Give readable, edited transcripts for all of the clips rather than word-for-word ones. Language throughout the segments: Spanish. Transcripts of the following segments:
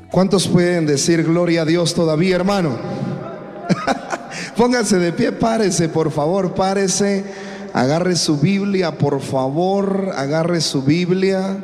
¿Cuántos pueden decir gloria a Dios todavía, hermano? Pónganse de pie, párese, por favor, párese. Agarre su Biblia, por favor, agarre su Biblia.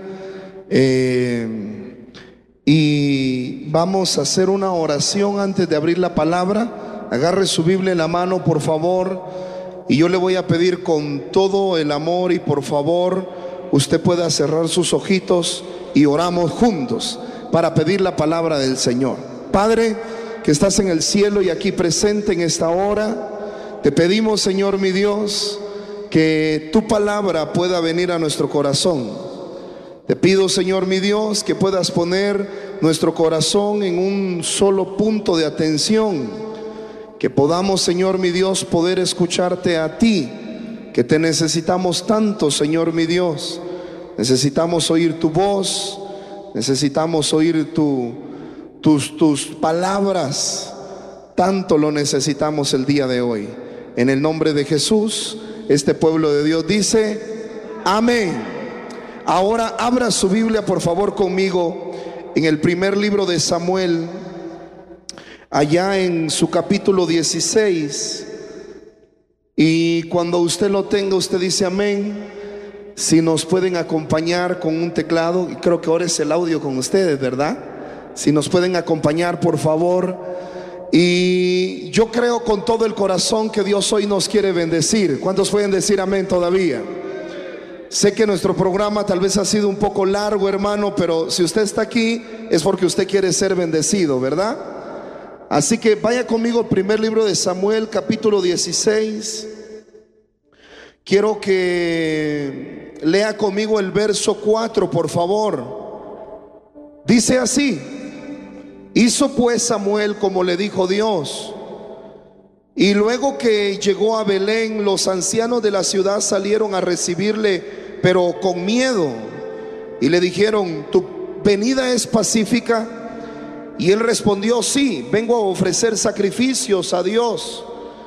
Y vamos a hacer una oración antes de abrir la palabra. Agarre su Biblia en la mano, por favor. Y yo le voy a pedir con todo el amor y por favor, usted pueda cerrar sus ojitos y oramos juntos para pedir la palabra del Señor. Padre, que estás en el cielo y aquí presente en esta hora, te pedimos, Señor mi Dios, que tu palabra pueda venir a nuestro corazón. Te pido, Señor mi Dios, que puedas poner nuestro corazón en un solo punto de atención, que podamos, Señor mi Dios, poder escucharte a ti, que te necesitamos tanto, Señor mi Dios. Necesitamos oír tu voz, necesitamos oír tus palabras, tanto lo necesitamos el día de hoy. En el nombre de Jesús, este pueblo de Dios dice, amén. Ahora abra su Biblia por favor conmigo en el primer libro de Samuel, allá en su capítulo 16. Y cuando usted lo tenga, usted dice amén. Si nos pueden acompañar con un teclado, y creo que ahora es el audio con ustedes, ¿verdad? Si nos pueden acompañar, por favor. Y yo creo con todo el corazón que Dios hoy nos quiere bendecir. ¿Cuántos pueden decir amén todavía? Sé que nuestro programa tal vez ha sido un poco largo, hermano, pero si usted está aquí es porque usted quiere ser bendecido, ¿verdad? Así que vaya conmigo al primer libro de Samuel, capítulo 16. Quiero que lea conmigo el verso 4, por favor. Dice así: hizo pues Samuel como le dijo Dios. Y luego que llegó a Belén, los ancianos de la ciudad salieron a recibirle, pero con miedo. Y le dijeron: ¿tu venida es pacífica? Y él respondió: sí, vengo a ofrecer sacrificios a Dios.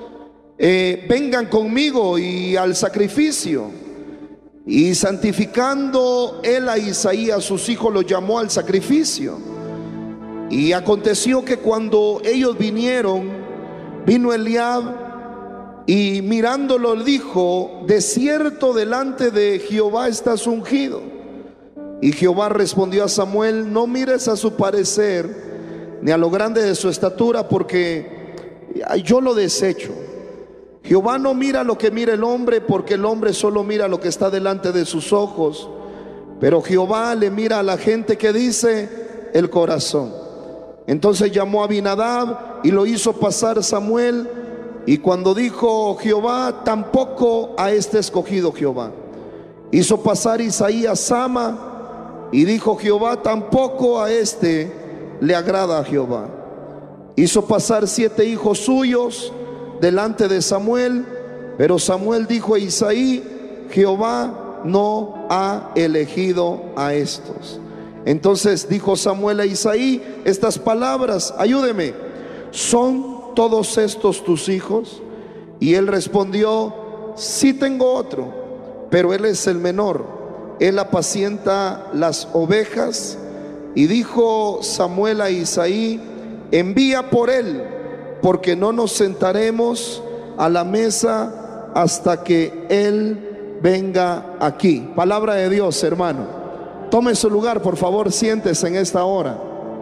Vengan conmigo y al sacrificio. Y santificando él a Isaías, sus hijos, lo llamó al sacrificio. Y aconteció que cuando ellos vinieron, vino Eliab y mirándolo dijo: de cierto delante de Jehová estás ungido. Y Jehová respondió a Samuel: no mires a su parecer ni a lo grande de su estatura, porque yo lo desecho. Jehová no mira lo que mira el hombre, porque el hombre solo mira lo que está delante de sus ojos, pero Jehová le mira a la gente que dice el corazón. Entonces llamó a Abinadab y lo hizo pasar Samuel. Y cuando dijo Jehová: tampoco a este escogido Jehová. Hizo pasar Isaías Sama, y dijo Jehová: tampoco a este le agrada a Jehová. Hizo pasar 7 hijos suyos delante de Samuel, pero Samuel dijo a Isaí: Jehová no ha elegido a estos. Entonces dijo Samuel a Isaí estas palabras: ayúdeme, ¿son todos estos tus hijos? Y él respondió: sí tengo otro, pero él es el menor, él apacienta las ovejas. Y dijo Samuel a Isaí: envía por él, porque no nos sentaremos a la mesa hasta que él venga aquí. Palabra de Dios, hermano. Tome su lugar, por favor, siéntese en esta hora.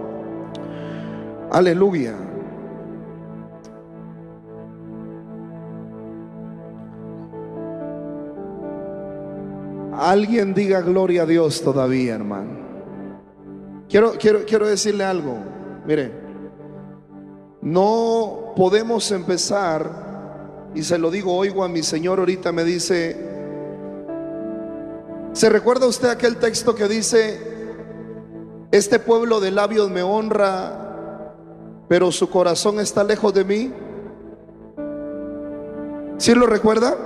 Aleluya. Alguien diga gloria a Dios todavía, hermano. Quiero decirle algo. Mire, no podemos empezar, y se lo digo, oigo a mi Señor ahorita, me dice: ¿se recuerda usted aquel texto que dice: este pueblo de labios me honra, pero su corazón está lejos de mí? ¿Sí lo recuerda?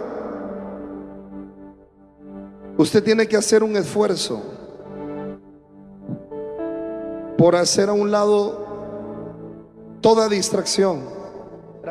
Usted tiene que hacer un esfuerzo por hacer a un lado toda distracción.